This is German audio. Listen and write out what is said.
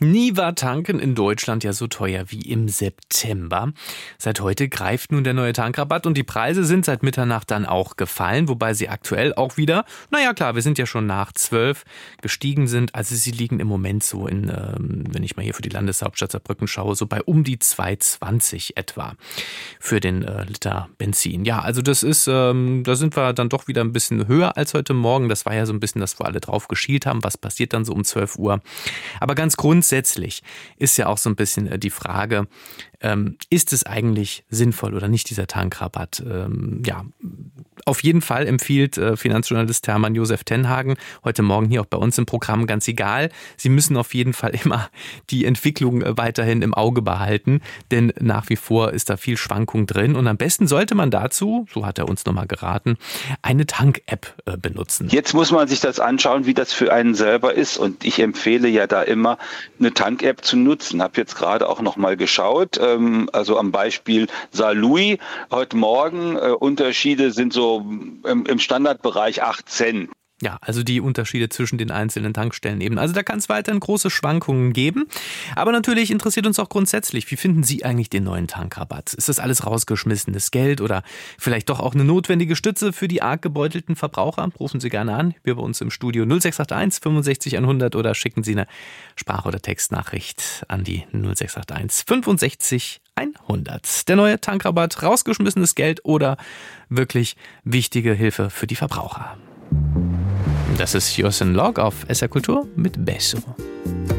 Nie war Tanken in Deutschland ja so teuer wie im September. Seit heute greift nun der neue Tankrabatt und die Preise sind seit Mitternacht dann auch gefallen, wobei sie aktuell auch wieder, naja klar, wir sind ja schon nach 12, gestiegen sind. Also sie liegen im Moment so wenn ich mal hier für die Landeshauptstadt Saarbrücken schaue, so bei um die 2,20 etwa für den Liter Benzin. Ja, also das ist, da sind wir dann doch wieder ein bisschen höher als heute Morgen. Das war ja so ein bisschen, dass wir alle drauf geschielt haben, was passiert dann so um 12 Uhr. Aber ganz grundsätzlich ist ja auch so ein bisschen die Frage, ist es eigentlich sinnvoll oder nicht, dieser Tankrabatt? Ja, auf jeden Fall empfiehlt Finanzjournalist Hermann Josef Tenhagen heute Morgen hier auch bei uns im Programm, ganz egal, Sie müssen auf jeden Fall immer die Entwicklung weiterhin im Auge behalten, denn nach wie vor ist da viel Schwankung drin und am besten sollte man dazu, so hat er uns nochmal geraten, eine Tank-App benutzen. Jetzt muss man sich das anschauen, wie das für einen selber ist und ich empfehle ja da immer, eine Tank-App zu nutzen. Habe jetzt gerade auch nochmal geschaut, also am Beispiel Saarlouis heute Morgen, Unterschiede sind so im Standardbereich 8 Cent. Ja, also die Unterschiede zwischen den einzelnen Tankstellen eben. Also da kann es weiterhin große Schwankungen geben. Aber natürlich interessiert uns auch grundsätzlich, wie finden Sie eigentlich den neuen Tankrabatt? Ist das alles rausgeschmissenes Geld oder vielleicht doch auch eine notwendige Stütze für die arg gebeutelten Verbraucher? Rufen Sie gerne an, hier bei uns im Studio 0681 65 100 oder schicken Sie eine Sprach- oder Textnachricht an die 0681 65 100. Der neue Tankrabatt, rausgeschmissenes Geld oder wirklich wichtige Hilfe für die Verbraucher? Das ist Jocelyn Log auf SR Kultur mit Besso.